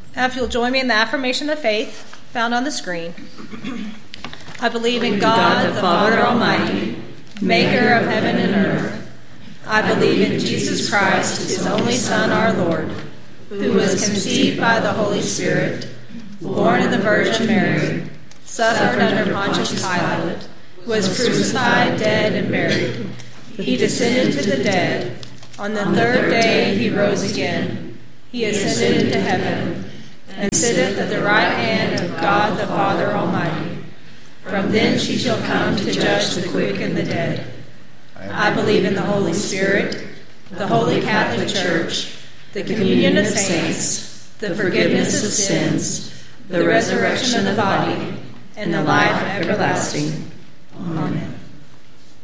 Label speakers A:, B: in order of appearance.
A: Now, if you'll join me in the affirmation of faith found on the screen. I believe in God, the Father Almighty, maker of heaven and earth. I believe in Jesus Christ, his only Son, our Lord, who was conceived by the Holy Spirit, born of the Virgin Mary, suffered under Pontius Pilate, was crucified, dead, and buried. He descended to the dead. On the third day he rose again. He ascended into heaven, and sitteth at the right hand of God the Father Almighty. From thence he shall come to judge the quick and the dead. I believe in the Holy Spirit, the Holy Catholic Church, the communion of saints, the forgiveness of sins, the resurrection of the body, and the life everlasting. Amen.